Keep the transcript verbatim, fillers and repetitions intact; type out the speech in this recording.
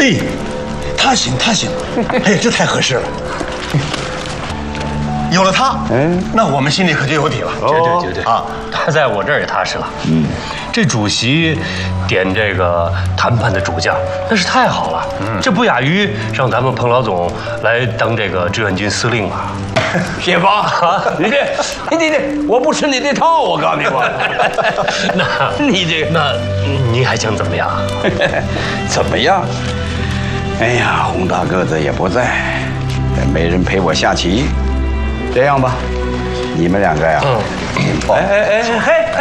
哎，他行他行，哎呀，这太合适了。有了他，嗯，那我们心里可就有底了。 绝对绝对啊， 他在我这儿也踏实了。嗯，这主席点这个谈判的主将，那是太好了。嗯，这不亚于让咱们彭老总来当这个志愿军司令啊。 谢芳，你这你这这，我不吃你这套，我告诉你吧。 那你这那您还想怎么样？ 怎么样？哎呀，洪大个子也不在，没人陪我下棋。这样吧，你们两个呀，嗯，哎哎哎嘿。